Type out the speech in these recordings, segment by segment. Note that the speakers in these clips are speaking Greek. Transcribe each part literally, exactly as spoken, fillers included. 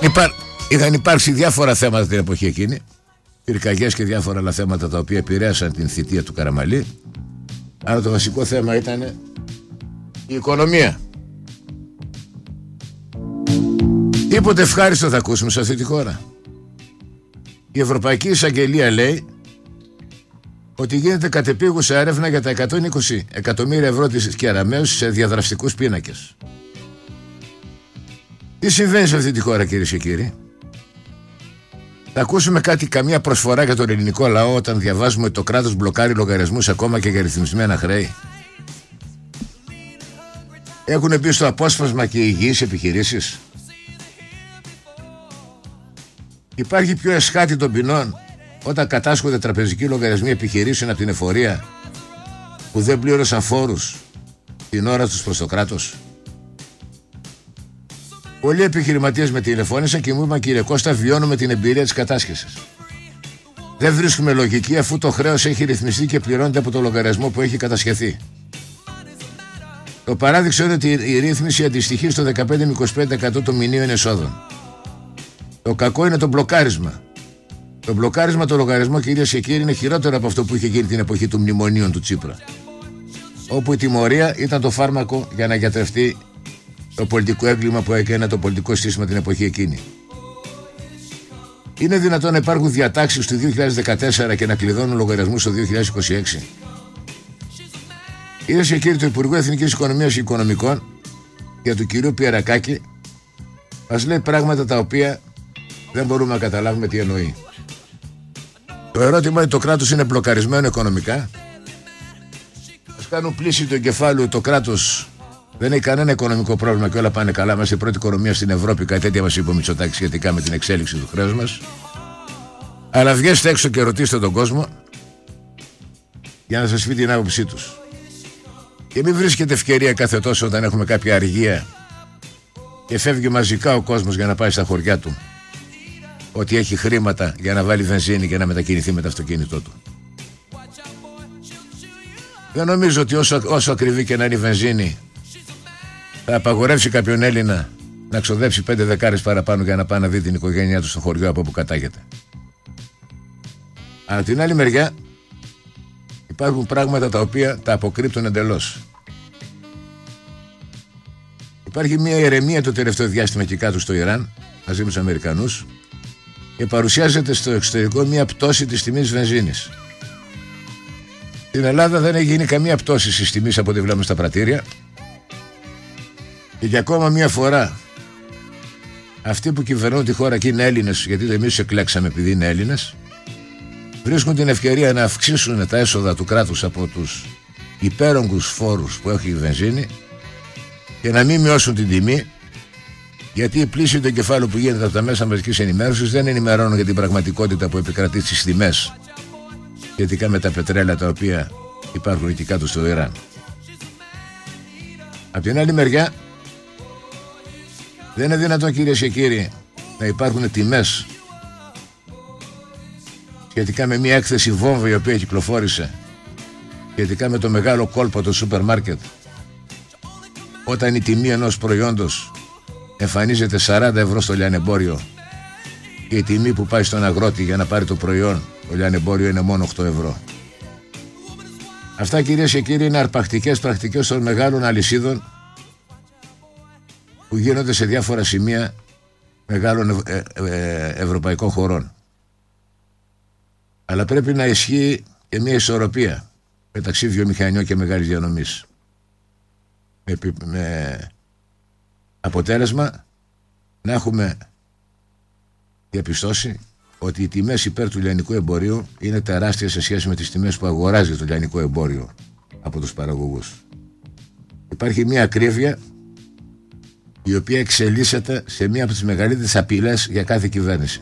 Υπά... Είχαν υπάρξει διάφορα θέματα την εποχή εκείνη, πυρκαγιές και διάφορα άλλα θέματα τα οποία επηρέασαν την θητεία του Καραμαλή. Αλλά το βασικό θέμα ήταν η οικονομία. Τίποτε ευχάριστο θα ακούσουμε σε αυτή τη χώρα. Η Ευρωπαϊκή Εισαγγελία λέει ότι γίνεται κατεπίγουσα έρευνα για τα εκατόν είκοσι εκατομμύρια ευρώ της Κεραμέως σε διαδραστικούς πίνακες. Τι συμβαίνει σε αυτή τη χώρα, κυρίες και κύριοι? Θα ακούσουμε κάτι, καμία προσφορά για τον ελληνικό λαό όταν διαβάζουμε ότι το κράτος μπλοκάρει λογαριασμούς ακόμα και για ρυθμισμένα χρέη? Έχουν μπει στο απόσπασμα και οι υγιείς επιχειρήσεις. Υπάρχει πιο εσχάτη των ποινών όταν κατάσχονται τραπεζικοί λογαριασμοί επιχειρήσεων από την εφορία που δεν πλήρωσαν φόρους την ώρα τους προς το κράτος? Πολλοί επιχειρηματίες με τηλεφώνησαν και μου είπαν, κύριε Κώστα, βιώνουμε την εμπειρία της κατάσχεσης. Δεν βρίσκουμε λογική αφού το χρέος έχει ρυθμιστεί και πληρώνεται από το λογαριασμό που έχει κατασχεθεί. Το παράδειξο είναι ότι η ρύθμιση αντιστοιχεί στο δεκαπέντε με είκοσι πέντε τοις εκατό των μηνύων εσόδων. Το κακό είναι το μπλοκάρισμα. Το μπλοκάρισμα το λογαριασμό, κυρίες και κύριοι, είναι χειρότερο από αυτό που είχε γίνει την εποχή του μνημονίων του Τσίπρα, όπου η τιμωρία ήταν το φάρμακο για να γιατρευτεί το πολιτικό έγκλημα που έκανε το πολιτικό σύστημα την εποχή εκείνη. Είναι δυνατόν να υπάρχουν διατάξεις του δύο χιλιάδες δεκατέσσερα και να κλειδώνουν λογαριασμούς το δύο χιλιάδες είκοσι έξι? Κυρίες και κύριοι, το Υπουργείο Εθνικής Οικονομίας και Οικονομικών για του κυρίου Πιερακάκη μας λέει πράγματα τα οποία δεν μπορούμε να καταλάβουμε τι εννοεί. Το ερώτημα είναι, το κράτος είναι μπλοκαρισμένο οικονομικά? Ας κάνουν πλήση του εγκεφάλου, το κράτος δεν έχει κανένα οικονομικό πρόβλημα και όλα πάνε καλά. Είμαστε η πρώτη οικονομία στην Ευρώπη, κάτι τέτοια μας είπε ο Μητσοτάκης σχετικά με την εξέλιξη του χρέους μας. Αλλά βγέστε έξω και ρωτήστε τον κόσμο για να σας πει την άποψή τους. Και μην βρίσκετε ευκαιρία κάθε τόσο όταν έχουμε κάποια αργία και φεύγει μαζικά ο κόσμος για να πάει στα χωριά του, ότι έχει χρήματα για να βάλει βενζίνη και να μετακινηθεί με το αυτοκίνητό του. Δεν νομίζω ότι όσο, όσο ακριβή και να είναι η βενζίνη θα απαγορεύσει κάποιον Έλληνα να ξοδέψει πέντε δεκάρες παραπάνω για να πάει να δει την οικογένειά του στο χωριό από όπου κατάγεται. Αλλά την άλλη μεριά υπάρχουν πράγματα τα οποία τα αποκρύπτουν εντελώς. Υπάρχει μια ηρεμία το τελευταίο διάστημα εκεί κάτω στο Ιράν μαζί με τους Αμερικανούς και παρουσιάζεται στο εξωτερικό μια πτώση της τιμής βενζίνης. Στην Ελλάδα δεν έχει γίνει καμία πτώση στις τιμές από ό,τι βλέπουμε στα πρατήρια. Και για ακόμα μια φορά αυτοί που κυβερνούν τη χώρα και είναι Έλληνες, γιατί εμείς τους εκλέξαμε επειδή είναι Έλληνες, βρίσκουν την ευκαιρία να αυξήσουν τα έσοδα του κράτους από τους υπέρογκους φόρους που έχει η βενζίνη και να μην μειώσουν την τιμή, γιατί η πλήση του εγκεφάλου που γίνεται από τα μέσα μαζικής ενημέρωσης δεν ενημερώνουν για την πραγματικότητα που επικρατεί στις τιμές σχετικά με τα πετρέλαια τα οποία υπάρχουν εκεί κάτω στο Ιράν. Απ' την άλλη μεριά δεν είναι δυνατόν, κυρίες και κύριοι, να υπάρχουν τιμές σχετικά με μια έκθεση βόμβα η οποία κυκλοφόρησε σχετικά με το μεγάλο κόλπο των σούπερ μάρκετ, όταν η τιμή ενός προϊόντος εμφανίζεται σαράντα ευρώ στο λιανεμπόριο και η τιμή που πάει στον αγρότη για να πάρει το προϊόν το λιανεμπόριο είναι μόνο οκτώ ευρώ. Αυτά, κυρίες και κύριοι, είναι αρπακτικές πρακτικές των μεγάλων αλυσίδων που γίνονται σε διάφορα σημεία μεγάλων ε, ε, ευρωπαϊκών χωρών. Αλλά πρέπει να ισχύει και μια ισορροπία μεταξύ βιομηχανιών και μεγάλης διανομής. Με, με αποτέλεσμα να έχουμε διαπιστώσει ότι οι τιμές υπέρ του λιανικού εμπορίου είναι τεράστιες σε σχέση με τις τιμές που αγοράζει το λιανικό εμπόριο από τους παραγωγούς. Υπάρχει μια ακρίβεια η οποία εξελίσσεται σε μία από τις μεγαλύτερες απειλές για κάθε κυβέρνηση.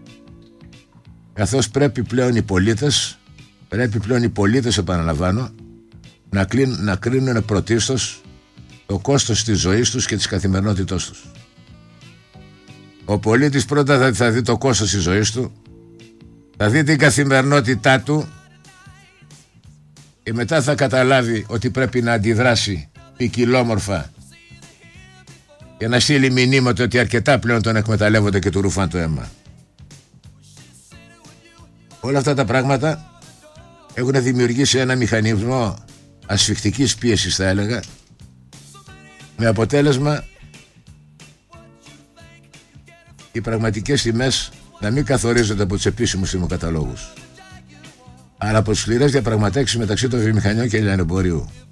Καθώς πρέπει πλέον οι πολίτες, πρέπει πλέον οι πολίτες, επαναλαμβάνω, να, κλείν, να κρίνουν πρωτίστως το κόστος της ζωής τους και της καθημερινότητός τους. Ο πολίτης πρώτα θα, θα δει το κόστος της ζωής του, θα δει την καθημερινότητά του και μετά θα καταλάβει ότι πρέπει να αντιδράσει ποικιλόμορφα για να στείλει μηνύματα ότι αρκετά πλέον τον εκμεταλλεύονται και του ρούφαν το αίμα. Όλα αυτά τα πράγματα έχουν δημιουργήσει ένα μηχανισμό ασφικτικής πίεσης, θα έλεγα, με αποτέλεσμα οι πραγματικές τιμές να μην καθορίζονται από τους επίσημους τιμοκαταλόγους, αλλά από σκληρές διαπραγματεύσεις μεταξύ των βιομηχανιών και λιανεμπορίου.